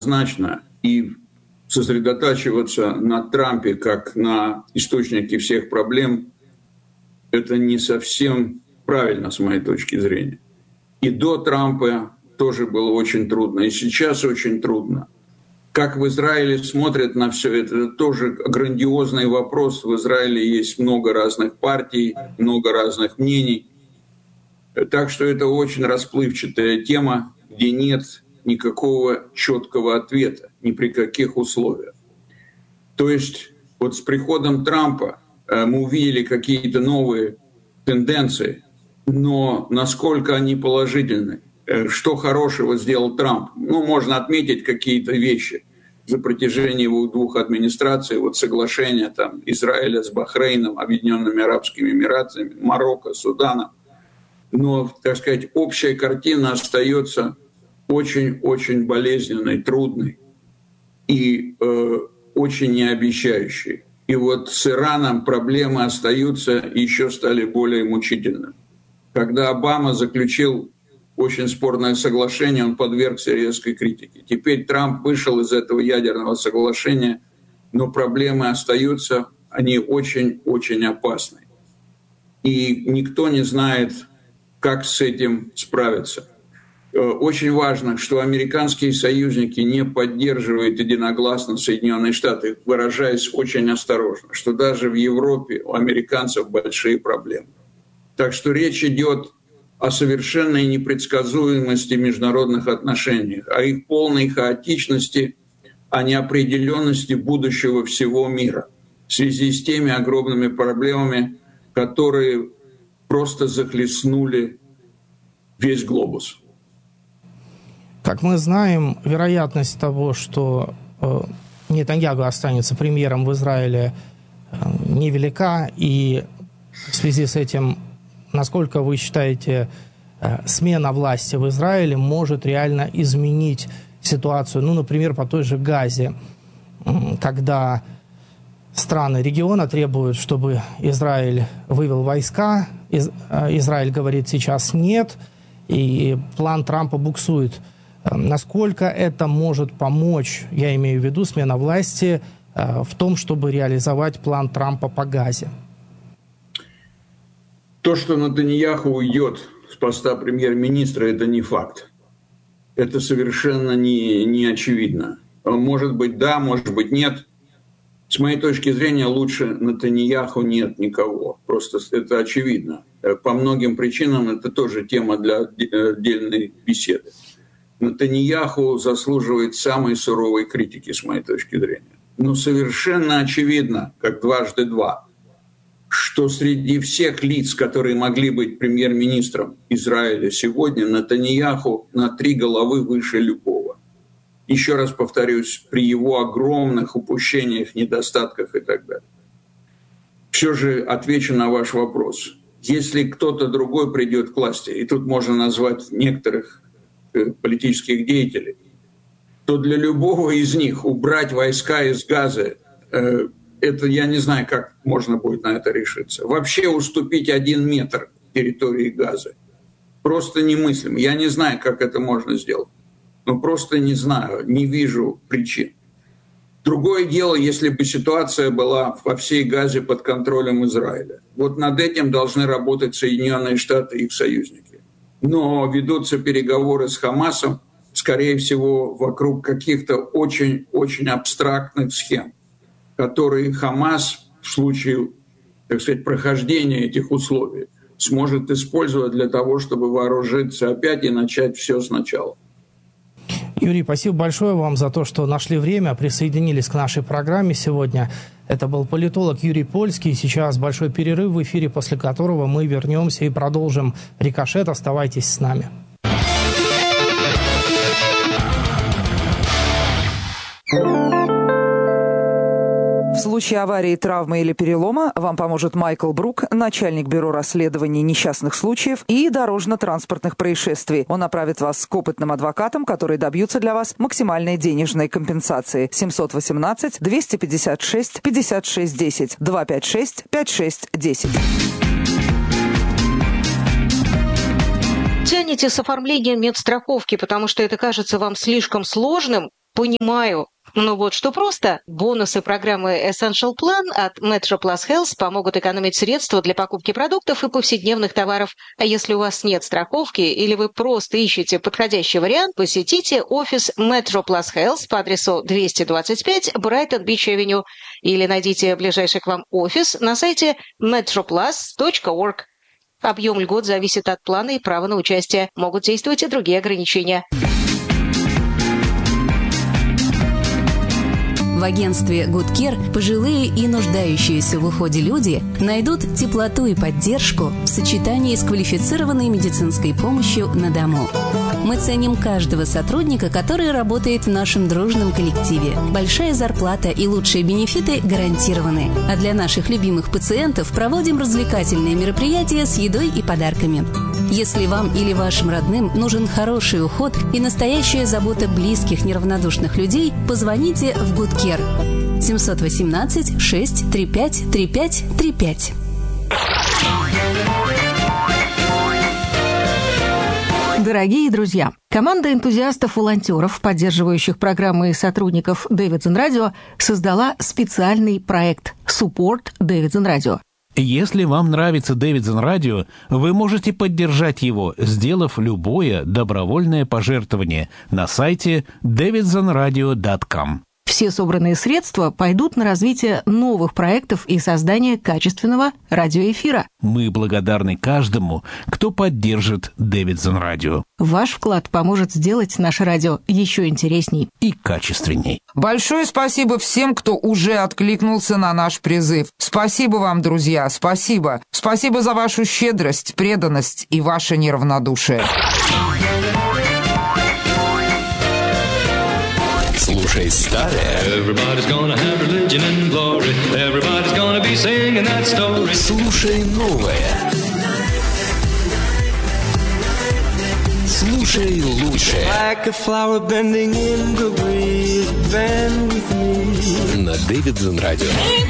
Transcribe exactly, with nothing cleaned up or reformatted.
однозначно и сосредотачиваться на Трампе как на источнике всех проблем — это не совсем правильно с моей точки зрения. И до Трампа тоже было очень трудно, и сейчас очень трудно. Как в Израиле смотрят на все это, это тоже грандиозный вопрос. В Израиле есть много разных партий, много разных мнений. Так что это очень расплывчатая тема, где нет никакого четкого ответа, ни при каких условиях. То есть вот с приходом Трампа мы увидели какие-то новые тенденции, но насколько они положительны, что хорошего сделал Трамп? Ну, можно отметить какие-то вещи за протяжении его двух администраций, вот соглашения там Израиля с Бахрейном, Объединенными Арабскими Эмиратами, Марокко, Суданом. Но, так сказать, общая картина остается очень-очень болезненной, трудной и э, очень необещающей. И вот с Ираном проблемы остаются и еще стали более мучительными. Когда Обама заключил очень спорное соглашение, он подвергся резкой критике. Теперь Трамп вышел из этого ядерного соглашения, но проблемы остаются, они очень-очень опасны. И никто не знает, как с этим справиться. Очень важно, что американские союзники не поддерживают единогласно Соединенные Штаты, выражаясь очень осторожно, что даже в Европе у американцев большие проблемы. Так что речь идет о совершенной непредсказуемости международных отношений, о их полной хаотичности, о неопределенности будущего всего мира в связи с теми огромными проблемами, которые просто захлестнули весь глобус. Как мы знаем, вероятность того, что э, Нетаньяху останется премьером в Израиле, э, невелика, и в связи с этим, насколько вы считаете, э, смена власти в Израиле может реально изменить ситуацию, ну, например, по той же Газе, э, когда страны региона требуют, чтобы Израиль вывел войска, Из, э, Израиль говорит сейчас нет, и план Трампа буксует. Насколько это может помочь, я имею в виду смена власти, в том, чтобы реализовать план Трампа по Газе? То, что Нетаньяху уйдет с поста премьер-министра, это не факт. Это совершенно не, не очевидно. Может быть, да, может быть, нет. С моей точки зрения, лучше Нетаньяху нет никого. Просто это очевидно. По многим причинам это тоже тема для отдельной беседы. Нетаньяху заслуживает самой суровой критики, с моей точки зрения. Но совершенно очевидно, как дважды два, что среди всех лиц, которые могли быть премьер-министром Израиля сегодня, Нетаньяху на три головы выше любого. Еще раз повторюсь, при его огромных упущениях, недостатках и так далее. Все же отвечу на ваш вопрос. Если кто-то другой придет к власти, и тут можно назвать некоторых политических деятелей, то для любого из них убрать войска из Газы, э, это я не знаю, как можно будет на это решиться. Вообще уступить один метр территории Газы просто немыслимо. Я не знаю, как это можно сделать. Ну просто не знаю, не вижу причин. Другое дело, если бы ситуация была во всей Газе под контролем Израиля. Вот над этим должны работать Соединенные Штаты и их союзники. Но ведутся переговоры с Хамасом, скорее всего, вокруг каких-то очень-очень абстрактных схем, которые Хамас в случае, так сказать, прохождения этих условий сможет использовать для того, чтобы вооружиться опять и начать все сначала. Юрий, спасибо большое вам за то, что нашли время, присоединились к нашей программе сегодня. Это был политолог Юрий Польский. Сейчас большой перерыв в эфире, после которого мы вернемся и продолжим «Рикошет». Оставайтесь с нами. В случае аварии, травмы или перелома вам поможет Майкл Брук, начальник бюро расследований несчастных случаев и дорожно-транспортных происшествий. Он направит вас к опытным адвокатам, которые добьются для вас максимальной денежной компенсации. семьсот восемнадцать двести пятьдесят шесть пятьдесят шесть десять два пять шесть пять шесть десять. Тянете с оформлением медстраховки, потому что это кажется вам слишком сложным? Понимаю. Ну вот что просто. Бонусы программы Essential Plan от Metro Plus Health помогут экономить средства для покупки продуктов и повседневных товаров. А если у вас нет страховки или вы просто ищете подходящий вариант, посетите офис Metro Plus Health по адресу двести двадцать пять Brighton Beach Avenue или найдите ближайший к вам офис на сайте metroplus точка org. Объем льгот зависит от плана и права на участие. Могут действовать и другие ограничения. В агентстве Good Care пожилые и нуждающиеся в уходе люди найдут теплоту и поддержку в сочетании с квалифицированной медицинской помощью на дому. Мы ценим каждого сотрудника, который работает в нашем дружном коллективе. Большая зарплата и лучшие бенефиты гарантированы. А для наших любимых пациентов проводим развлекательные мероприятия с едой и подарками. Если вам или вашим родным нужен хороший уход и настоящая забота близких неравнодушных людей, позвоните в Good Care. семь один восемь шесть три пять три пять три пять. Дорогие друзья, команда энтузиастов-волонтеров, поддерживающих программы и сотрудников Davidson Radio, создала специальный проект Support Davidson Radio. Если вам нравится Davidson Radio, вы можете поддержать его, сделав любое добровольное пожертвование на сайте davidson radio dot com. Все собранные средства пойдут на развитие новых проектов и создание качественного радиоэфира. Мы благодарны каждому, кто поддержит Davidson Radio. Ваш вклад поможет сделать наше радио еще интересней и качественней. Большое спасибо всем, кто уже откликнулся на наш призыв. Спасибо вам, друзья, спасибо. Спасибо за вашу щедрость, преданность и ваше неравнодушие. Слушай старое. Слушай новое. Слушай лучше. На Davidson Radio.